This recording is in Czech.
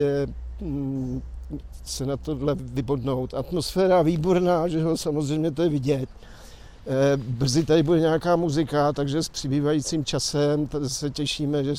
se na tohle vybodnout. Atmosféra výborná, že ho samozřejmě to je vidět. Brzy tady bude nějaká muzika, takže s přibývajícím časem se těšíme, že